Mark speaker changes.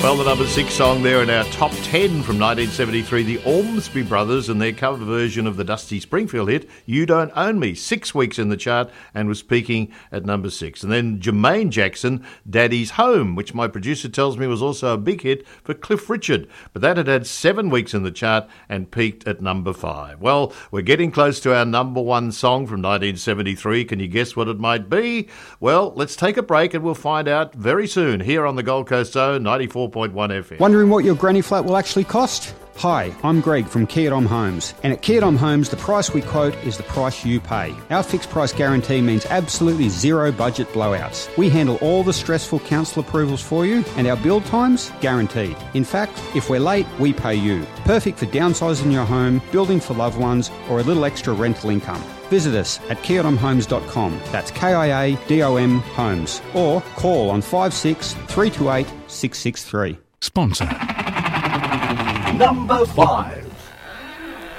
Speaker 1: Well, the number 6 song there in our top 10 from 1973, the Ormsby Brothers and their cover version of the Dusty Springfield hit, You Don't Own Me, 6 weeks in the chart and was peaking at number 6. And then Jermaine Jackson, Daddy's Home, which my producer tells me was also a big hit for Cliff Richard, but that had 7 weeks in the chart and peaked at number 5. Well, we're getting close to our number 1 song from 1973. Can you guess what it might be? Well, let's take a break and we'll find out very soon here on the Gold Coast Zone 94.1 FM.
Speaker 2: Wondering what your granny flat will actually cost? Hi, I'm Greg from Kiadom Homes, and at Kiadom Homes the price we quote is the price you pay. Our fixed price guarantee means absolutely zero budget blowouts. We handle all the stressful council approvals for you, and our build times guaranteed. In fact, if we're late, we pay you. Perfect for downsizing your home, building for loved ones, or a little extra rental income. Visit us at kiadomhomes.com. That's KIADOM Homes. Or call on 56 328 663.
Speaker 3: Sponsor.
Speaker 4: Number 5.